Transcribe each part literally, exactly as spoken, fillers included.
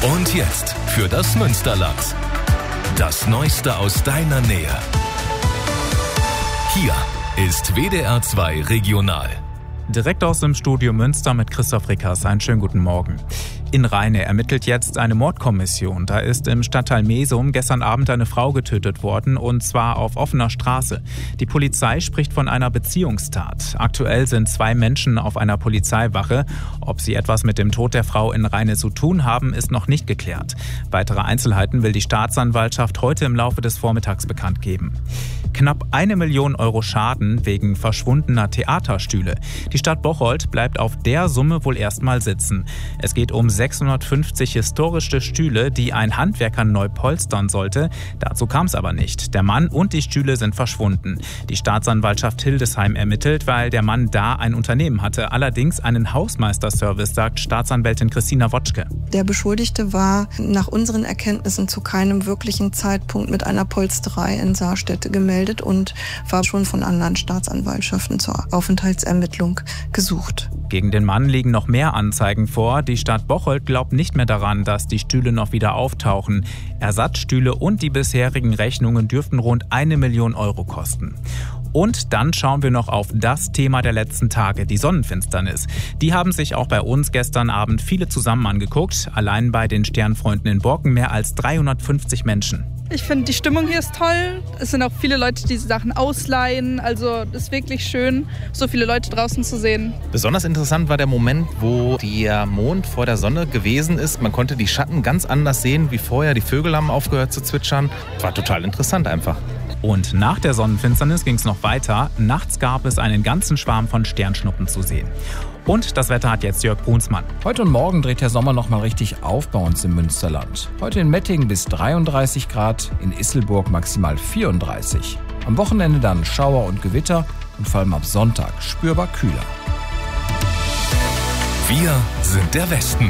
Und jetzt für das Münsterland. Das Neueste aus deiner Nähe. Hier ist W D R zwei Regional. Direkt aus dem Studio Münster mit Christoph Rickers. Einen schönen guten Morgen. In Rheine ermittelt jetzt eine Mordkommission. Da ist im Stadtteil Mesum gestern Abend eine Frau getötet worden, und zwar auf offener Straße. Die Polizei spricht von einer Beziehungstat. Aktuell sind zwei Menschen auf einer Polizeiwache. Ob sie etwas mit dem Tod der Frau in Rheine zu tun haben, ist noch nicht geklärt. Weitere Einzelheiten will die Staatsanwaltschaft heute im Laufe des Vormittags bekannt geben. Knapp eine Million Euro Schaden wegen verschwundener Theaterstühle. Die Stadt Bocholt bleibt auf der Summe wohl erstmal sitzen. Es geht um sechshundertfünfzig historische Stühle, die ein Handwerker neu polstern sollte. Dazu kam es aber nicht. Der Mann und die Stühle sind verschwunden. Die Staatsanwaltschaft Hildesheim ermittelt, weil der Mann da ein Unternehmen hatte. Allerdings einen Hausmeisterservice, sagt Staatsanwältin Christina Wotschke. Der Beschuldigte war nach unseren Erkenntnissen zu keinem wirklichen Zeitpunkt mit einer Polsterei in Saarstädte gemeldet und war schon von anderen Staatsanwaltschaften zur Aufenthaltsermittlung gesucht. Gegen den Mann liegen noch mehr Anzeigen vor. Die Stadt Bocholt glaubt nicht mehr daran, dass die Stühle noch wieder auftauchen. Ersatzstühle und die bisherigen Rechnungen dürften rund eine Million Euro kosten. Und dann schauen wir noch auf das Thema der letzten Tage, die Sonnenfinsternis. Die haben sich auch bei uns gestern Abend viele zusammen angeguckt. Allein bei den Sternfreunden in Borken mehr als dreihundertfünfzig Menschen. Ich finde, die Stimmung hier ist toll. Es sind auch viele Leute, die Sachen ausleihen. Also es ist wirklich schön, so viele Leute draußen zu sehen. Besonders interessant war der Moment, wo der Mond vor der Sonne gewesen ist. Man konnte die Schatten ganz anders sehen wie vorher. Die Vögel haben aufgehört zu zwitschern. War total interessant einfach. Und nach der Sonnenfinsternis ging es noch weiter. Nachts gab es einen ganzen Schwarm von Sternschnuppen zu sehen. Und das Wetter hat jetzt Jörg Brunsmann. Heute und morgen dreht der Sommer noch mal richtig auf bei uns im Münsterland. Heute in Mettingen bis dreiunddreißig Grad, in Isselburg maximal vierunddreißig. Am Wochenende dann Schauer und Gewitter und vor allem ab Sonntag spürbar kühler. Wir sind der Westen.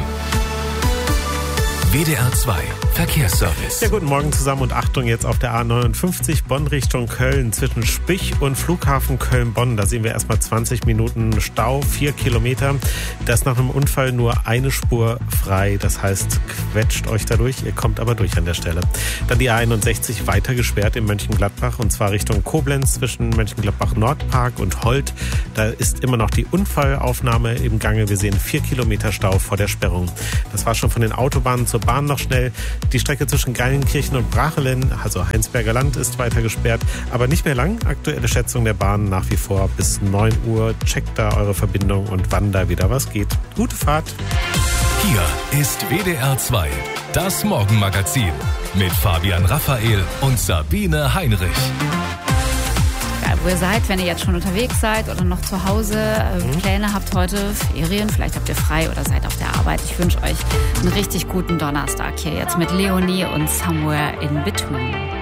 W D R zwei Verkehrsservice. Ja, guten Morgen zusammen und Achtung jetzt auf der A neunundfünfzig Bonn Richtung Köln zwischen Spich und Flughafen Köln-Bonn. Da sehen wir erstmal zwanzig Minuten Stau, vier Kilometer. Da ist nach einem Unfall nur eine Spur frei. Das heißt, quetscht euch dadurch. Ihr kommt aber durch an der Stelle. Dann die A einundsechzig weiter gesperrt in Mönchengladbach und zwar Richtung Koblenz zwischen Mönchengladbach-Nordpark und Holt. Da ist immer noch die Unfallaufnahme im Gange. Wir sehen vier Kilometer Stau vor der Sperrung. Das war schon von den Autobahnen zur Bahn noch schnell. Die Strecke zwischen Geilenkirchen und Brachelen, also Heinsberger Land, ist weiter gesperrt, aber nicht mehr lang. Aktuelle Schätzung der Bahn nach wie vor bis neun Uhr. Checkt da eure Verbindung und wann da wieder was geht. Gute Fahrt. Hier ist W D R zwei, das Morgenmagazin mit Fabian Raphael und Sabine Heinrich. Wo ihr seid, wenn ihr jetzt schon unterwegs seid oder noch zu Hause äh, mhm. Pläne habt heute, Ferien, vielleicht habt ihr frei oder seid auf der Arbeit. Ich wünsche euch einen richtig guten Donnerstag hier jetzt mit Leonie und Somewhere in Between.